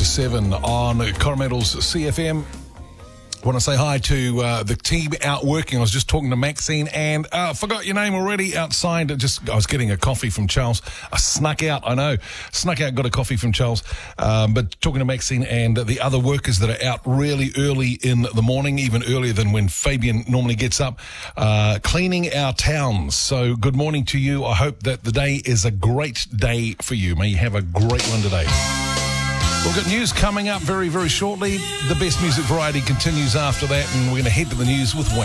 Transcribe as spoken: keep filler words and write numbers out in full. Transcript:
after seven on Coromel's C F M. I want to say hi to uh, the team out working. I was just talking to Maxine and I uh, forgot your name already outside. Just I was getting a coffee from Charles. I snuck out, I know. Snuck out, got a coffee from Charles. Um, but talking to Maxine and the other workers that are out really early in the morning, even earlier than when Fabian normally gets up, uh, cleaning our towns. So good morning to you. I hope that the day is a great day for you. May you have a great one today. We've got news coming up very, very shortly. The best music variety continues after that, and we're going to head to the news with Wayne.